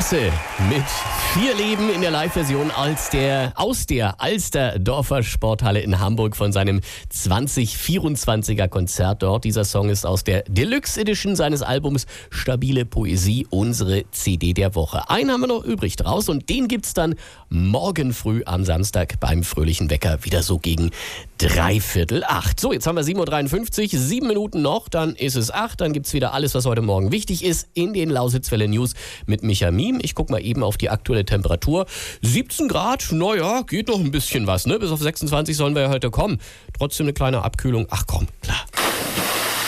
Bosse mit 4 Leben in der Live-Version aus der Alsterdorfer Sporthalle in Hamburg von seinem 2024er Konzert dort. Dieser Song ist aus der Deluxe Edition seines Albums Stabile Poesie, unsere CD der Woche. Einen haben wir noch übrig draus und den gibt's dann morgen früh am Samstag beim Fröhlichen Wecker wieder so gegen 7:45. So, jetzt haben wir 7:53 Uhr, 7 Minuten noch, dann ist es 8, dann gibt's wieder alles, was heute Morgen wichtig ist in den Lausitzwelle News mit Micha Miem. Ich guck mal eben auf die aktuelle Temperatur. 17 Grad, naja, geht noch ein bisschen was, ne? Bis auf 26 sollen wir ja heute kommen. Trotzdem eine kleine Abkühlung. Ach komm, klar.